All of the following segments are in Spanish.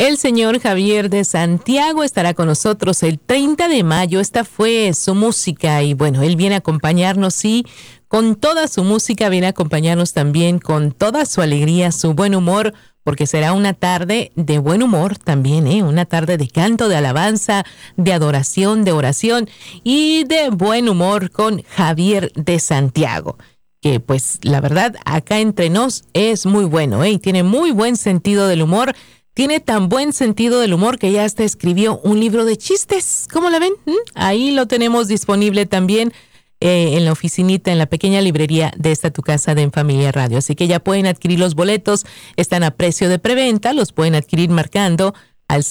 El señor Javier de Santiago estará con nosotros el 30 de mayo. Esta fue su música y bueno, él viene a acompañarnos y con toda su música viene a acompañarnos también con toda su alegría, su buen humor, porque será una tarde de buen humor también, una tarde de canto, de alabanza, de adoración, de oración y de buen humor con Javier de Santiago, que pues la verdad acá entre nos es muy bueno, y tiene muy buen sentido del humor. Tiene tan buen sentido del humor que ya hasta escribió un libro de chistes. ¿Cómo la ven? Ahí lo tenemos disponible también en la oficinita, en la pequeña librería de esta tu casa de En Familia Radio. Así que ya pueden adquirir los boletos. Están a precio de preventa. Los pueden adquirir marcando al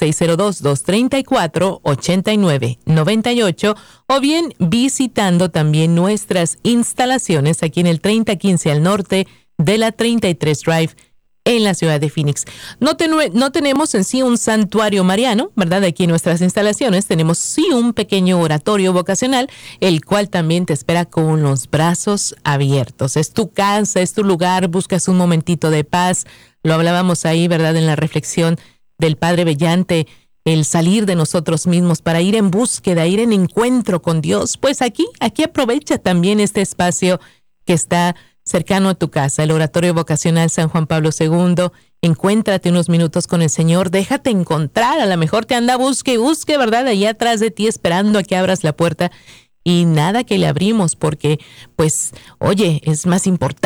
602-234-8998 o bien visitando también nuestras instalaciones aquí en el 3015 al norte de la 33 Drive en la ciudad de Phoenix. No tenemos en sí un santuario mariano, ¿verdad? Aquí en nuestras instalaciones tenemos sí un pequeño oratorio vocacional, el cual también te espera con los brazos abiertos. Es tu casa, es tu lugar, buscas un momentito de paz. Lo hablábamos ahí, ¿verdad? En la reflexión del Padre Bellante, el salir de nosotros mismos para ir en búsqueda, ir en encuentro con Dios. Pues aquí aprovecha también este espacio que está cercano a tu casa, el Oratorio Vocacional San Juan Pablo II. Encuéntrate unos minutos con el Señor, déjate encontrar, a lo mejor te anda busque, ¿verdad? Allá atrás de ti esperando a que abras la puerta y nada que le abrimos porque, pues, oye, es más importante